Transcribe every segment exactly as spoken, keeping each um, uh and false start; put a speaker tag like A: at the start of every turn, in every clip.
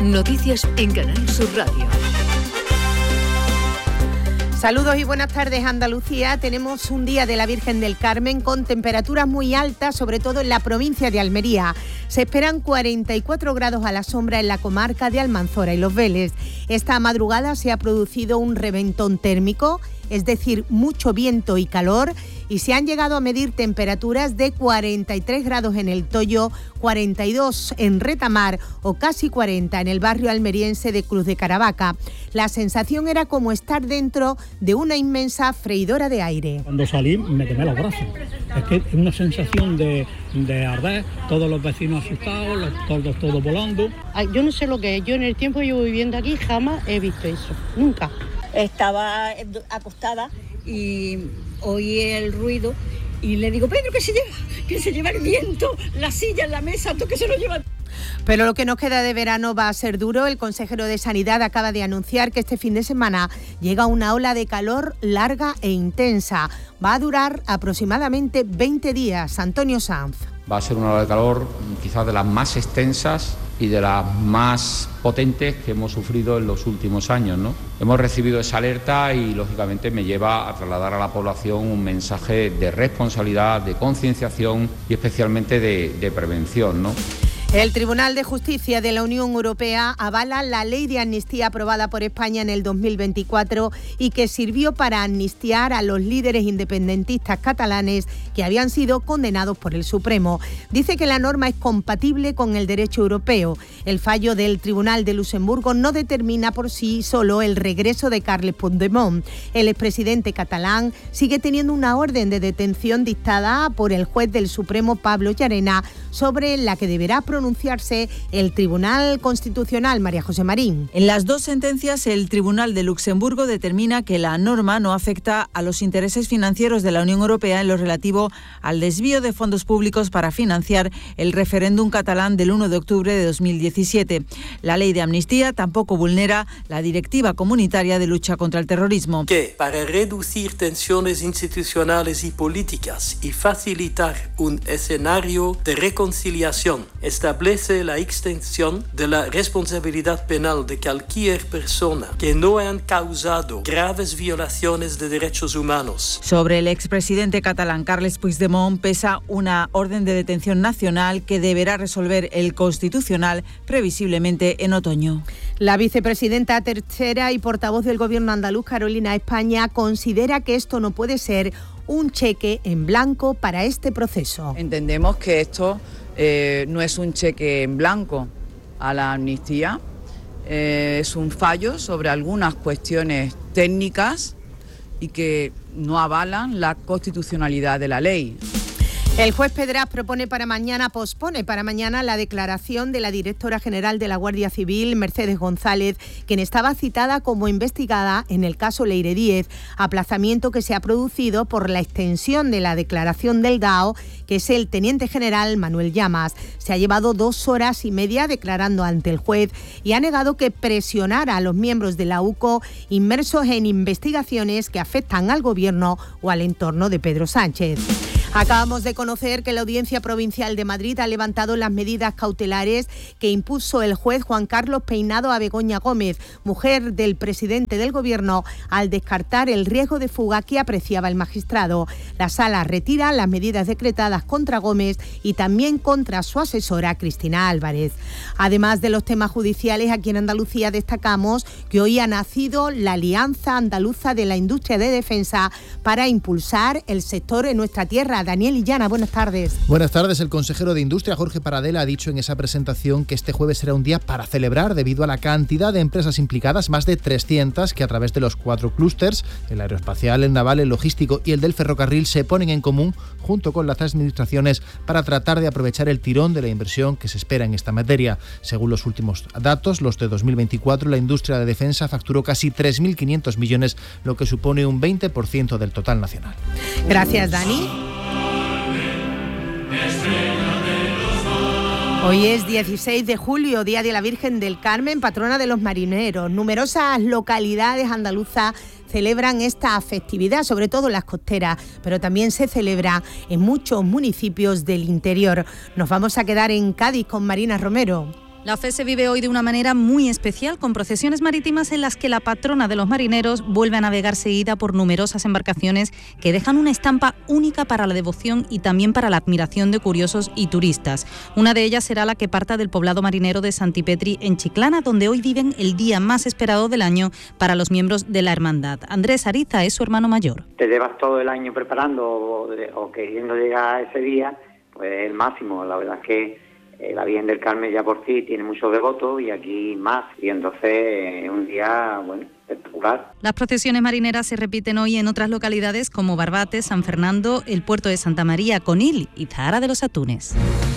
A: Noticias en Canal Sur Radio.
B: Saludos y buenas tardes, Andalucía. Tenemos un día de la Virgen del Carmen con temperaturas muy altas, sobre todo en la provincia de Almería. Se esperan cuarenta y cuatro grados a la sombra en la comarca de Almanzora y Los Vélez. Esta madrugada se ha producido un reventón térmico, es decir, mucho viento y calor, y se han llegado a medir temperaturas de cuarenta y tres grados en El Toyo, cuarenta y dos en Retamar o casi cuarenta en el barrio almeriense de Cruz de Caravaca. La sensación era como estar dentro de una inmensa freidora de aire.
C: Cuando salí me quemé los brazos. Es que es una sensación de, de arder, todos los vecinos asustados, los tordos todos volando.
D: Yo no sé lo que es, yo en el tiempo que llevo viviendo aquí jamás he visto eso, nunca.
E: Estaba acostada y oí el ruido y le digo, Pedro, que se lleva, que se lleva el viento, la silla, la mesa, todo que se lo lleva.
B: Pero lo que nos queda de verano va a ser duro. El consejero de Sanidad acaba de anunciar que este fin de semana llega una ola de calor larga e intensa. Va a durar aproximadamente veinte días. Antonio Sanz.
F: Va a ser una ola de calor quizás de las más extensas y de las más potentes que hemos sufrido en los últimos años, ¿no? Hemos recibido esa alerta y, lógicamente, me lleva a trasladar a la población un mensaje de responsabilidad, de concienciación y especialmente de, de prevención, ¿no?
B: El Tribunal de Justicia de la Unión Europea avala la ley de amnistía aprobada por España en el dos mil veinticuatro y que sirvió para amnistiar a los líderes independentistas catalanes que habían sido condenados por el Supremo. Dice que la norma es compatible con el derecho europeo. El fallo del Tribunal de Luxemburgo no determina por sí solo el regreso de Carles Puigdemont. El expresidente catalán sigue teniendo una orden de detención dictada por el juez del Supremo, Pablo Llarena, sobre la que deberá pronunciarse el Tribunal Constitucional. María José Marín.
G: En las dos sentencias, el Tribunal de Luxemburgo determina que la norma no afecta a los intereses financieros de la Unión Europea en lo relativo al desvío de fondos públicos para financiar el referéndum catalán del uno de octubre de dos mil diecisiete. La ley de amnistía tampoco vulnera la Directiva Comunitaria de Lucha contra el Terrorismo.
H: Que, para reducir tensiones institucionales y políticas y facilitar un escenario de reconciliación, establece la extensión de la responsabilidad penal de cualquier persona que no haya causado graves violaciones de derechos humanos.
G: Sobre el expresidente catalán Carles Puigdemont pesa una orden de detención nacional que deberá resolver el Constitucional previsiblemente en otoño.
B: La vicepresidenta tercera y portavoz del Gobierno andaluz, Carolina España, considera que esto no puede ser un cheque en blanco para este proceso.
I: Entendemos que esto Eh, no es un cheque en blanco a la amnistía, eh, es un fallo sobre algunas cuestiones técnicas y que no avalan la constitucionalidad de la ley.
B: El juez Pedraz propone para mañana, pospone para mañana la declaración de la directora general de la Guardia Civil, Mercedes González, quien estaba citada como investigada en el caso Leire Díez, aplazamiento que se ha producido por la extensión de la declaración del G A O, que es el teniente general Manuel Llamas. Se ha llevado dos horas y media declarando ante el juez y ha negado que presionara a los miembros de la U C O inmersos en investigaciones que afectan al gobierno o al entorno de Pedro Sánchez. Acabamos de conocer que la Audiencia Provincial de Madrid ha levantado las medidas cautelares que impuso el juez Juan Carlos Peinado a Begoña Gómez, mujer del presidente del Gobierno, al descartar el riesgo de fuga que apreciaba el magistrado. La Sala retira las medidas decretadas contra Gómez y también contra su asesora Cristina Álvarez. Además de los temas judiciales, aquí en Andalucía destacamos que hoy ha nacido la Alianza Andaluza de la Industria de Defensa para impulsar el sector en nuestra tierra. Daniel Illana, buenas tardes.
J: Buenas tardes. El consejero de Industria, Jorge Paradela, ha dicho en esa presentación que este jueves será un día para celebrar debido a la cantidad de empresas implicadas, más de trescientas, que a través de los cuatro clústers, el aeroespacial, el naval, el logístico y el del ferrocarril, se ponen en común junto con las administraciones para tratar de aprovechar el tirón de la inversión que se espera en esta materia. Según los últimos datos, los de dos mil veinticuatro, la industria de defensa facturó casi tres mil quinientos millones, lo que supone un veinte por ciento del total nacional.
B: Gracias, Dani. Hoy es dieciséis de julio, Día de la Virgen del Carmen, patrona de los marineros. Numerosas localidades andaluzas celebran esta festividad, sobre todo en las costeras, pero también se celebra en muchos municipios del interior. Nos vamos a quedar en Cádiz con Marina Romero.
K: La fe se vive hoy de una manera muy especial, con procesiones marítimas en las que la patrona de los marineros vuelve a navegar seguida por numerosas embarcaciones que dejan una estampa única para la devoción y también para la admiración de curiosos y turistas. Una de ellas será la que parta del poblado marinero de Santipetri en Chiclana, donde hoy viven el día más esperado del año para los miembros de la hermandad. Andrés Ariza es su hermano mayor.
L: Te llevas todo el año preparando o, o queriendo llegar a ese día, pues el máximo. La verdad es que Eh, la Virgen del Carmen ya por sí tiene muchos devotos y aquí más, y entonces es eh, un día, bueno, espectacular.
K: Las procesiones marineras se repiten hoy en otras localidades como Barbate, San Fernando, el puerto de Santa María, Conil y Zahara de los Atunes.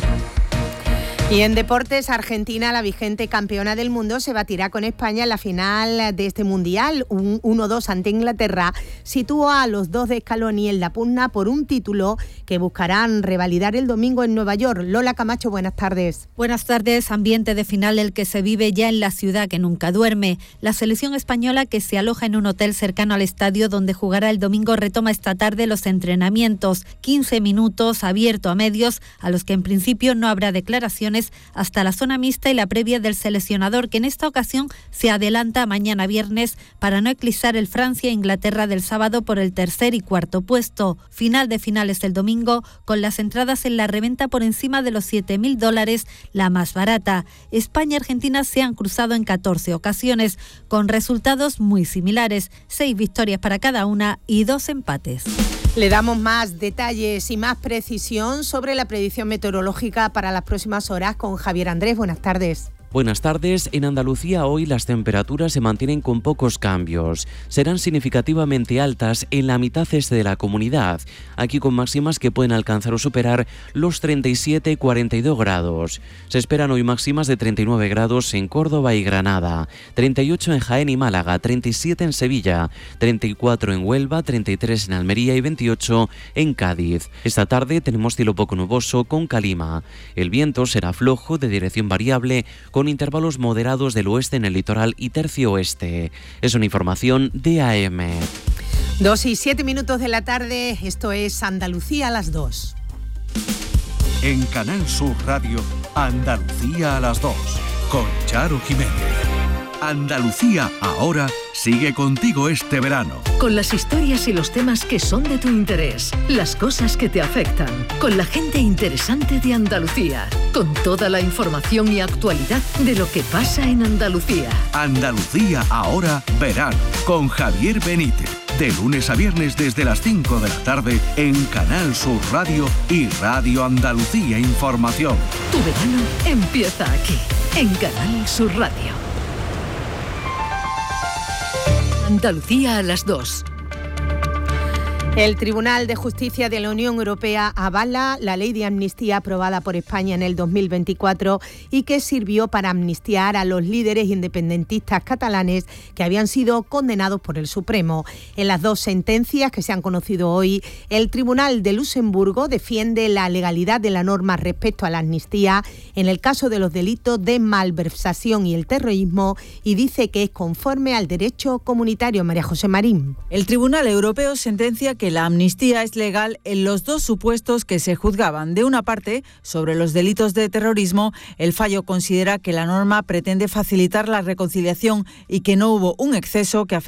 B: Y en deportes, Argentina, la vigente campeona del mundo, se batirá con España en la final de este Mundial. Un uno dos ante Inglaterra sitúa a los dos de Scaloni en la pugna por un título que buscarán revalidar el domingo en Nueva York. Lola Camacho, buenas tardes.
M: Buenas tardes. Ambiente de final el que se vive ya en la ciudad que nunca duerme. La selección española, que se aloja en un hotel cercano al estadio donde jugará el domingo, retoma esta tarde los entrenamientos. quince minutos abierto a medios, a los que en principio no habrá declaraciones, hasta la zona mixta y la previa del seleccionador, que en esta ocasión se adelanta a mañana viernes para no eclipsar el Francia-Inglaterra del sábado por el tercer y cuarto puesto. Final de finales el domingo, con las entradas en la reventa por encima de los siete mil dólares, la más barata. España y Argentina se han cruzado en catorce ocasiones, con resultados muy similares, seis victorias para cada una y dos empates.
B: Le damos más detalles y más precisión sobre la predicción meteorológica para las próximas horas con Javier Andrés. Buenas tardes.
N: Buenas tardes. En Andalucía hoy las temperaturas se mantienen con pocos cambios. Serán significativamente altas en la mitad este de la comunidad, aquí con máximas que pueden alcanzar o superar los treinta y siete y cuarenta y dos grados. Se esperan hoy máximas de treinta y nueve grados en Córdoba y Granada, treinta y ocho en Jaén y Málaga, treinta y siete en Sevilla, treinta y cuatro en Huelva, treinta y tres en Almería y veintiocho en Cádiz. Esta tarde tenemos cielo poco nuboso con calima. El viento será flojo de dirección variable, con intervalos moderados del oeste en el litoral y tercio oeste. Es una información de A M.
B: Dos y siete minutos de la tarde, esto es Andalucía a las dos.
O: En Canal Sur Radio, Andalucía a las dos, con Charo Jiménez. Andalucía ahora sigue contigo este verano.
A: Con las historias y los temas que son de tu interés, las cosas que te afectan, con la gente interesante de Andalucía, con toda la información y actualidad de lo que pasa en Andalucía.
O: Andalucía ahora verano, con Javier Benítez. De lunes a viernes desde las cinco de la tarde en Canal Sur Radio y Radio Andalucía Información.
A: Tu verano empieza aquí, en Canal Sur Radio. Andalucía a las dos.
B: El Tribunal de Justicia de la Unión Europea avala la ley de amnistía aprobada por España en el dos mil veinticuatro y que sirvió para amnistiar a los líderes independentistas catalanes que habían sido condenados por el Supremo. En las dos sentencias que se han conocido hoy, el Tribunal de Luxemburgo defiende la legalidad de la norma respecto a la amnistía en el caso de los delitos de malversación y el terrorismo y dice que es conforme al derecho comunitario. María José Marín.
G: El Tribunal Europeo sentencia que la amnistía es legal en los dos supuestos que se juzgaban. De una parte, sobre los delitos de terrorismo, el fallo considera que la norma pretende facilitar la reconciliación y que no hubo un exceso que afecte